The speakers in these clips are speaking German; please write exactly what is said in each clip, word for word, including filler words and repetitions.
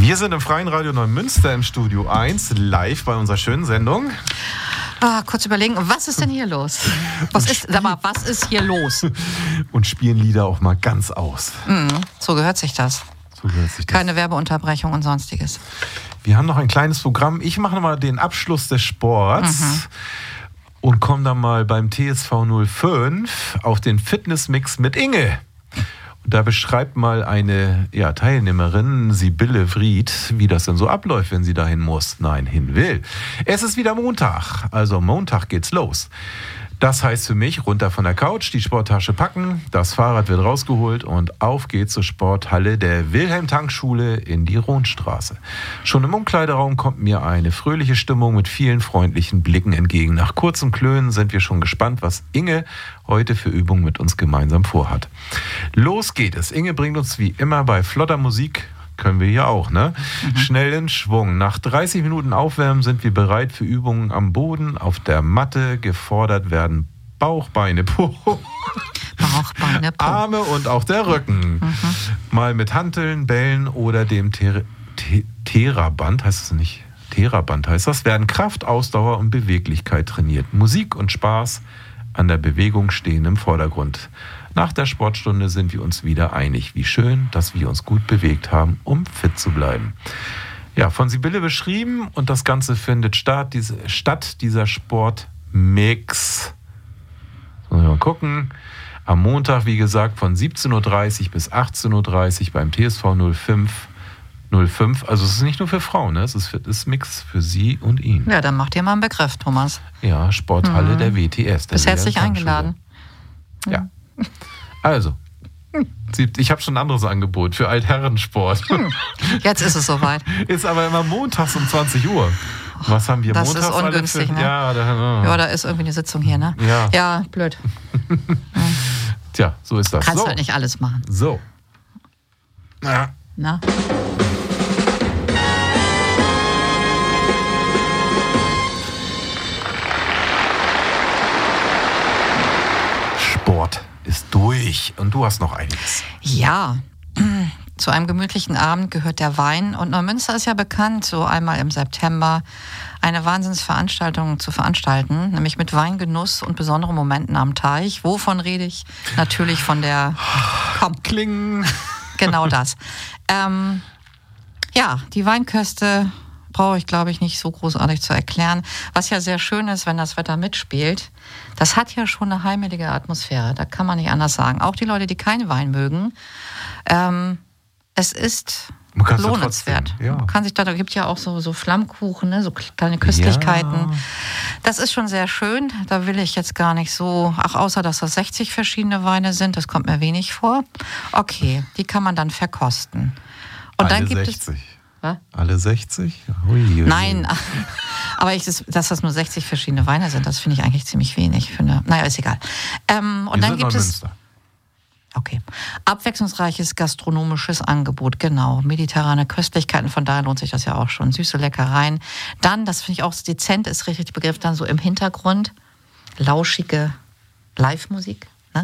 Wir sind im Freien Radio Neumünster im Studio eins, live bei unserer schönen Sendung. Ah, kurz überlegen, was ist denn hier los? Was ist, sag mal, was ist hier los? Und spielen Lieder auch mal ganz aus. Mhm, so gehört sich das. So gehört sich das. Keine Werbeunterbrechung und sonstiges. Wir haben noch ein kleines Programm. Ich mache mal den Abschluss des Sports. Mhm. Und komme dann mal beim T S V null fünf auf den Fitnessmix mit Inge. Und da beschreibt mal eine ja, Teilnehmerin, Sibylle Fried, wie das denn so abläuft, wenn sie dahin muss. Nein, hin will. Es ist wieder Montag, also Montag geht's los. Das heißt für mich, runter von der Couch, die Sporttasche packen, das Fahrrad wird rausgeholt und auf geht's zur Sporthalle der Wilhelm-Tank-Schule in die Rohnstraße. Schon im Umkleideraum kommt mir eine fröhliche Stimmung mit vielen freundlichen Blicken entgegen. Nach kurzen Klönen sind wir schon gespannt, was Inge heute für Übungen mit uns gemeinsam vorhat. Los geht es. Inge bringt uns wie immer bei flotter Musik, können wir hier auch, ne? Mhm. Schnell in Schwung. Nach dreißig Minuten Aufwärmen sind wir bereit für Übungen am Boden, auf der Matte. Gefordert werden Bauch, Beine, Po. Bauch, Beine, Po. Arme und auch der Rücken. Mhm. Mal mit Hanteln, Bällen oder dem Ter- Te- Theraband, heißt es nicht? Theraband heißt das, werden Kraft, Ausdauer und Beweglichkeit trainiert. Musik und Spaß an der Bewegung stehen im Vordergrund. Nach der Sportstunde sind wir uns wieder einig. Wie schön, dass wir uns gut bewegt haben, um fit zu bleiben. Ja, von Sibylle beschrieben und das Ganze findet statt, diese, statt dieser Sportmix. Mal gucken. Am Montag, wie gesagt, von siebzehn Uhr dreißig bis achtzehn Uhr dreißig beim T S V null fünf. null fünf. Also es ist nicht nur für Frauen, ne? Es ist Fitnessmix für sie und ihn. Ja, dann macht ihr mal einen Begriff, Thomas. Ja, Sporthalle mhm. der W T S. Der Bist herzlich eingeladen. Ja. Also, ich habe schon ein anderes Angebot für Altherrensport. Hm. Jetzt ist es soweit. Ist aber immer montags um zwanzig Uhr. Was haben wir das montags? Das ist ungünstig, für, ne? Ja da, ja, da ist irgendwie eine Sitzung hier, ne? Ja, ja blöd. Tja, so ist das. Kannst so. halt nicht alles machen. So. Ja. Na? Sport ist durch und du hast noch einiges. Ja, zu einem gemütlichen Abend gehört der Wein und Neumünster ist ja bekannt, so einmal im September eine Wahnsinnsveranstaltung zu veranstalten, nämlich mit Weingenuss und besonderen Momenten am Teich. Wovon rede ich? Natürlich von der... Komm. Kling. Genau das. Ähm, ja, die Weinköste brauche ich, glaube ich, nicht so großartig zu erklären. Was ja sehr schön ist, wenn das Wetter mitspielt, das hat ja schon eine heimelige Atmosphäre. Da kann man nicht anders sagen. Auch die Leute, die keinen Wein mögen. Ähm, es ist lohnenswert. Trotzdem, ja. Man kann sich da, da gibt ja auch so, so Flammkuchen, ne, so kleine Köstlichkeiten. Ja. Das ist schon sehr schön. Da will ich jetzt gar nicht so, ach, außer dass das sechzig verschiedene Weine sind, das kommt mir wenig vor. Okay, die kann man dann verkosten. Und Alle dann gibt sechzig. Es Was? Alle sechzig? Hui, hui. Nein, aber ich, dass das nur sechzig verschiedene Weine sind, das finde ich eigentlich ziemlich wenig. Ich finde, naja, ist egal. Ähm, und Wir dann sind gibt es Neumünster. Okay. Abwechslungsreiches gastronomisches Angebot, genau. Mediterrane Köstlichkeiten, von daher lohnt sich das ja auch schon. Süße Leckereien. Dann, das finde ich auch dezent, ist richtig der Begriff, dann so im Hintergrund lauschige Live-Musik, ne?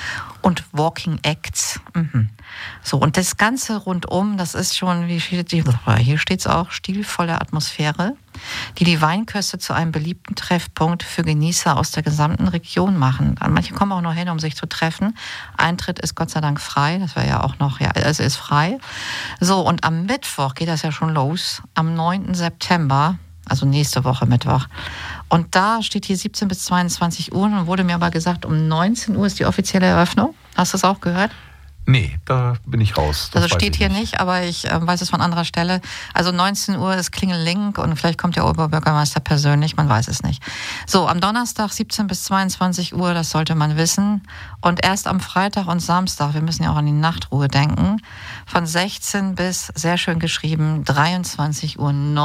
Und Walking Acts. Mhm. So, und das Ganze rundum, das ist schon, wie steht die, hier steht es auch, stilvolle Atmosphäre, die die Weinköste zu einem beliebten Treffpunkt für Genießer aus der gesamten Region machen. Manche kommen auch nur hin, um sich zu treffen. Eintritt ist Gott sei Dank frei, das wäre ja auch noch, ja, es ist frei. So, und am Mittwoch geht das ja schon los, am neunten September, also nächste Woche Mittwoch. Und da steht hier siebzehn bis zweiundzwanzig Uhr und wurde mir aber gesagt, um neunzehn Uhr ist die offizielle Eröffnung. Hast du das auch gehört? Nee, da bin ich raus. Das also steht hier nicht. nicht, aber ich äh, weiß es von anderer Stelle. Also neunzehn Uhr ist Klingelink und vielleicht kommt der Oberbürgermeister persönlich, man weiß es nicht. So, am Donnerstag siebzehn bis zweiundzwanzig Uhr, das sollte man wissen. Und erst am Freitag und Samstag, wir müssen ja auch an die Nachtruhe denken, von sechzehn bis, sehr schön geschrieben, dreiundzwanzig Uhr